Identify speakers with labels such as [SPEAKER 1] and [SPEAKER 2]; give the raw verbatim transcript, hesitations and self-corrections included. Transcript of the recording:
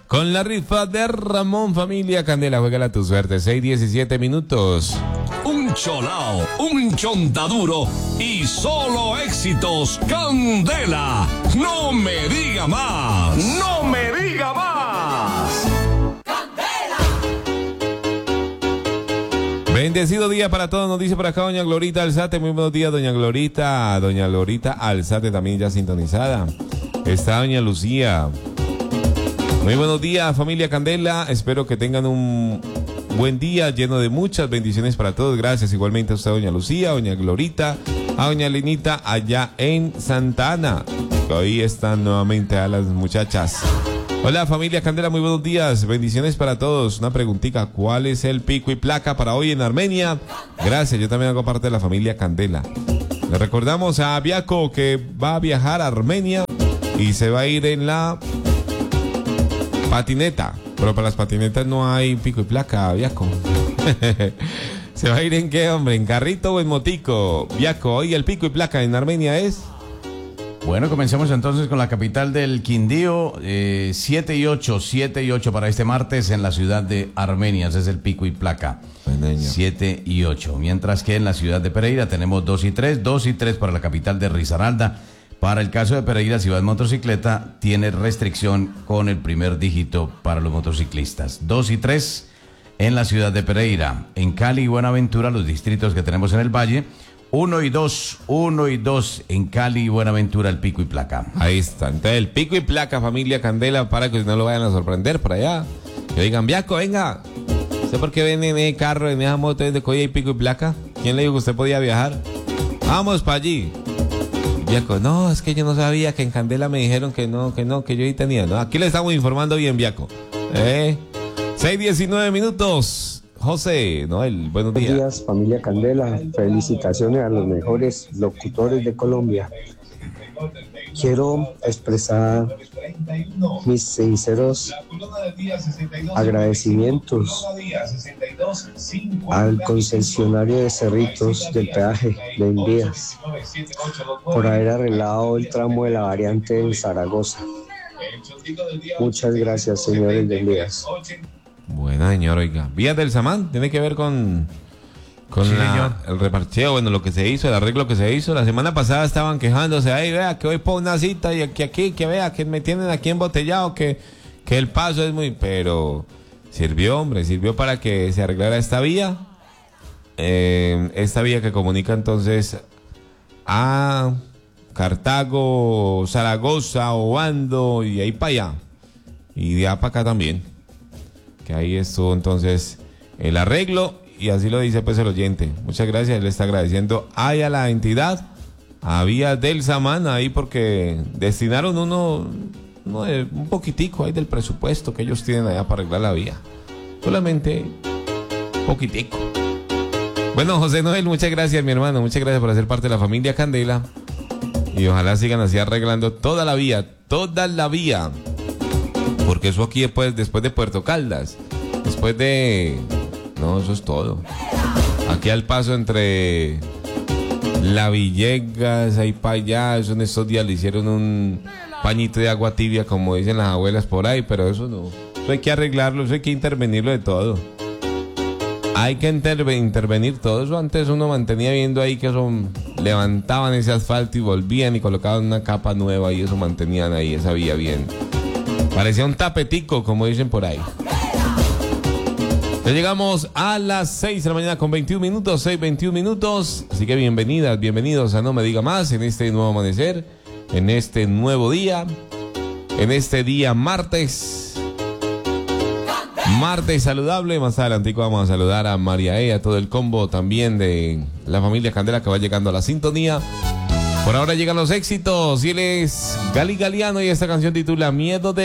[SPEAKER 1] con la rifa de Ramón. Familia Candela, juégala tu suerte. seis diecisiete minutos.
[SPEAKER 2] Un cholao, un chontaduro y solo éxitos. Candela, no me diga más. No me diga más.
[SPEAKER 1] Bendecido día para todos, nos dice por acá doña Glorita Alzate. Muy buenos días, doña Glorita. Doña Glorita Alzate también ya sintonizada. Está doña Lucía. Muy buenos días, familia Candela. Espero que tengan un buen día lleno de muchas bendiciones para todos. Gracias igualmente a usted, doña Lucía, doña Glorita, a doña Lenita allá en Santa Ana. Hoy están nuevamente a las muchachas. Hola familia Candela, muy buenos días, bendiciones para todos. Una preguntita, ¿cuál es el pico y placa para hoy en Armenia? Gracias, yo también hago parte de la familia Candela. Le recordamos a Viaco que va a viajar a Armenia y se va a ir en la patineta, pero para las patinetas no hay pico y placa, Viaco. ¿Se va a ir en qué, hombre? ¿En carrito o en motico? Viaco, hoy el pico y placa en Armenia es...
[SPEAKER 3] Bueno, comencemos entonces con la capital del Quindío, eh, siete y ocho, siete y ocho para este martes en la ciudad de Armenia, ese es el pico y placa, siete y ocho, mientras que en la ciudad de Pereira tenemos dos y tres, dos y tres para la capital de Risaralda. Para el caso de Pereira, si va en motocicleta, tiene restricción con el primer dígito para los motociclistas, dos y tres en la ciudad de Pereira. En Cali y Buenaventura, los distritos que tenemos en el Valle, uno y dos, uno y dos en Cali y Buenaventura, el pico y placa.
[SPEAKER 1] Ahí está, entonces el pico y placa, familia Candela, para que no lo vayan a sorprender por allá. Que digan, Viaco, venga, ¿usted por qué viene en ese carro, en esa moto de Coya y pico y placa? ¿Quién le dijo que usted podía viajar? Vamos para allí. Viaco, no, es que yo no sabía, que en Candela me dijeron que no, que no, que yo ahí tenía, ¿no? Aquí le estamos informando bien, Viaco. ¿Eh? seis diecinueve minutos. José Noel, buenos días.
[SPEAKER 4] Buenos días, familia Candela. Felicitaciones a los mejores locutores de Colombia. Quiero expresar mis sinceros agradecimientos al concesionario de Cerritos del peaje de Envías por haber arreglado el tramo de la variante en Zaragoza. Muchas gracias, señores de Envías.
[SPEAKER 1] Buena, señor, oiga. Vías del Samán, tiene que ver con, con
[SPEAKER 3] sí,
[SPEAKER 1] la, el reparcheo, bueno, lo que se hizo, el arreglo que se hizo. La semana pasada estaban quejándose, ay, vea, que hoy por una cita y que aquí, que vea, que me tienen aquí embotellado, que, que el paso es muy... Pero sirvió, hombre, sirvió para que se arreglara esta vía. Eh, esta vía que comunica entonces a Cartago, Zaragoza, Obando y ahí para allá. Y de allá para acá también. Que ahí estuvo entonces el arreglo y así lo dice pues el oyente. Muchas gracias, él le está agradeciendo ahí a la entidad, a Vías del Samán, ahí porque destinaron uno, uno de, un poquitico ahí del presupuesto que ellos tienen allá para arreglar la vía. Solamente poquitico. Bueno, José Noel, muchas gracias, mi hermano, muchas gracias por hacer parte de la familia Candela y ojalá sigan así arreglando toda la vía, toda la vía. Porque eso aquí después, después de Puerto Caldas, después de... No, eso es todo. Aquí al paso entre La Villegas, ahí para allá, eso en estos días le hicieron un pañito de agua tibia, como dicen las abuelas por ahí, pero eso no. Eso hay que arreglarlo, eso hay que intervenirlo de todo. Hay que interve- intervenir todo eso. Antes uno mantenía viendo ahí que eso levantaban ese asfalto y volvían y colocaban una capa nueva y eso mantenían ahí esa vía bien. Parecía un tapetico, como dicen por ahí. Ya llegamos a las seis de la mañana con veintiún minutos, seis veintiún minutos. Así que bienvenidas, bienvenidos a No Me Diga Más en este nuevo amanecer, en este nuevo día, en este día martes. Martes saludable. Más adelantico vamos a saludar a María E, a todo el combo también de la familia Candela que va llegando a la sintonía. Por ahora llegan los éxitos y él es Gali Galiano y esta canción titula Miedo de